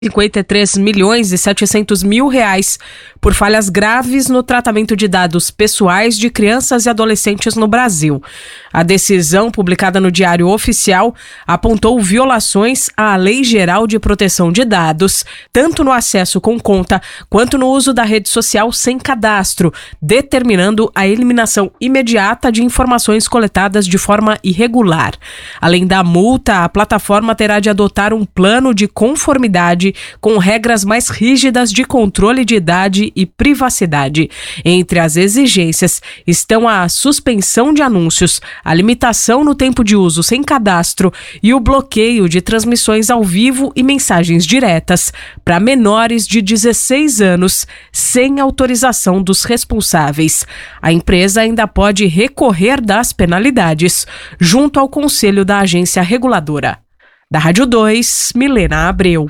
R$53.700.000 por falhas graves no tratamento de dados pessoais de crianças e adolescentes no Brasil. A decisão, publicada no Diário Oficial, apontou violações à Lei Geral de Proteção de Dados, tanto no acesso com conta quanto no uso da rede social sem cadastro, determinando a eliminação imediata de informações coletadas de forma irregular. Além da multa, a plataforma terá de adotar um plano de conformidade com regras mais rígidas de controle de idade e privacidade. Entre as exigências estão a suspensão de anúncios, a limitação no tempo de uso sem cadastro e o bloqueio de transmissões ao vivo e mensagens diretas para menores de 16 anos, sem autorização dos responsáveis. A empresa ainda pode recorrer das penalidades junto ao Conselho da Agência Reguladora. Da Rádio 2, Milena Abreu.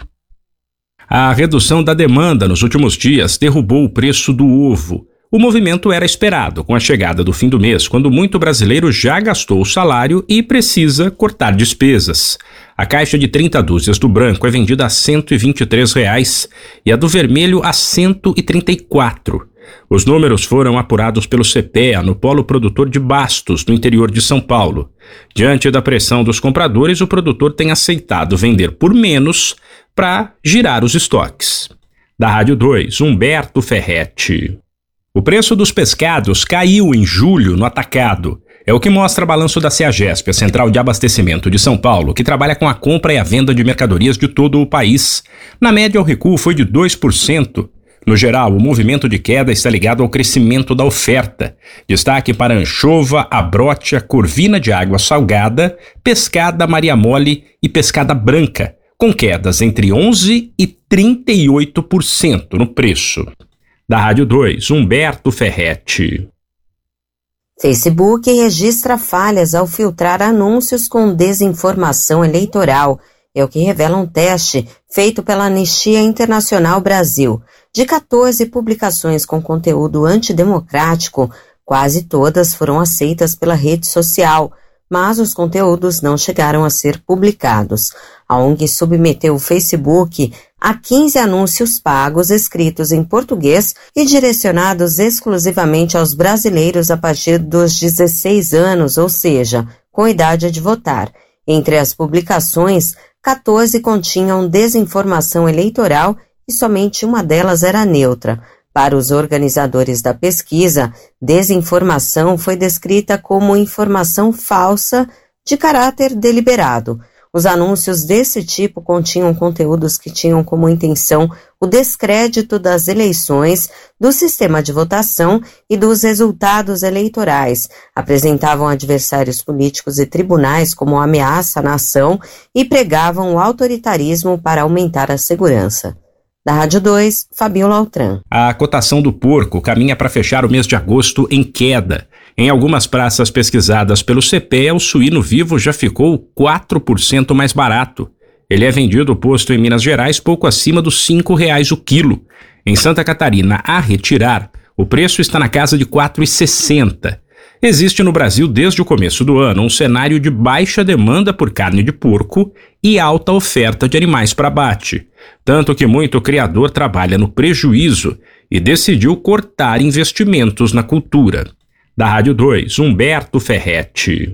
A redução da demanda nos últimos dias derrubou o preço do ovo. O movimento era esperado com a chegada do fim do mês, quando muito brasileiro já gastou o salário e precisa cortar despesas. A caixa de 30 dúzias do branco é vendida a R$ 123 e a do vermelho a R$ 134. Os números foram apurados pelo CPEA no polo produtor de Bastos, no interior de São Paulo. Diante da pressão dos compradores, o produtor tem aceitado vender por menos para girar os estoques. Da Rádio 2, Humberto Ferretti. O preço dos pescados caiu em julho no atacado. É o que mostra o balanço da CEAGESP, a Central de Abastecimento de São Paulo, que trabalha com a compra e a venda de mercadorias de todo o país. Na média, o recuo foi de 2%. No geral, o movimento de queda está ligado ao crescimento da oferta. Destaque para anchova, abrótia, corvina de água salgada, pescada Maria Mole e pescada branca, com quedas entre 11% e 38% no preço. Da Rádio 2, Humberto Ferretti. Facebook registra falhas ao filtrar anúncios com desinformação eleitoral. É o que revela um teste feito pela Anistia Internacional Brasil. De 14 publicações com conteúdo antidemocrático, quase todas foram aceitas pela rede social, mas os conteúdos não chegaram a ser publicados. A ONG submeteu o Facebook a 15 anúncios pagos escritos em português e direcionados exclusivamente aos brasileiros a partir dos 16 anos, ou seja, com idade de votar. Entre as publicações, 14 continham desinformação eleitoral e somente uma delas era neutra. Para os organizadores da pesquisa, desinformação foi descrita como informação falsa de caráter deliberado. Os anúncios desse tipo continham conteúdos que tinham como intenção o descrédito das eleições, do sistema de votação e dos resultados eleitorais. Apresentavam adversários políticos e tribunais como ameaça à nação e pregavam o autoritarismo para aumentar a segurança. Da Rádio 2, Fabiola Altran. A cotação do porco caminha para fechar o mês de agosto em queda. Em algumas praças pesquisadas pelo CPEA, o suíno vivo já ficou 4% mais barato. Ele é vendido posto em Minas Gerais pouco acima dos R$ 5,00 o quilo. Em Santa Catarina, a retirar, o preço está na casa de R$ 4,60. Existe no Brasil, desde o começo do ano, um cenário de baixa demanda por carne de porco e alta oferta de animais para abate. Tanto que muito criador trabalha no prejuízo e decidiu cortar investimentos na cultura. Da Rádio 2, Humberto Ferretti.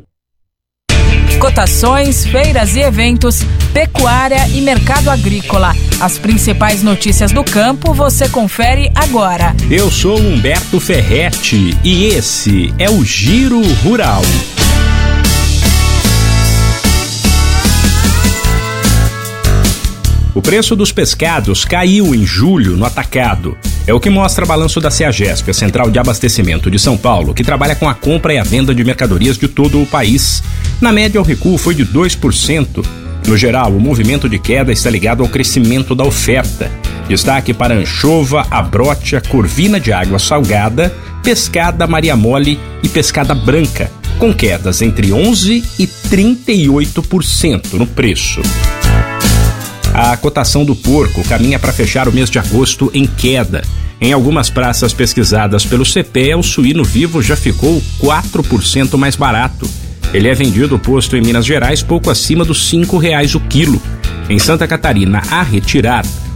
Cotações, feiras e eventos, pecuária e mercado agrícola. As principais notícias do campo você confere agora. Eu sou Humberto Ferretti e esse é o Giro Rural. O preço dos pescados caiu em julho no atacado. É o que mostra o balanço da CEAGESP, a Central de Abastecimento de São Paulo, que trabalha com a compra e a venda de mercadorias de todo o país. Na média, o recuo foi de 2%. No geral, o movimento de queda está ligado ao crescimento da oferta. Destaque para anchova, abrótia, corvina de água salgada, pescada Maria Mole e pescada branca, com quedas entre 11% e 38% no preço. A cotação do porco caminha para fechar o mês de agosto em queda. Em algumas praças pesquisadas pelo CPEA, o suíno vivo já ficou 4% mais barato. Ele é vendido posto em Minas Gerais pouco acima dos R$ 5,00 o quilo. Em Santa Catarina, a retirar,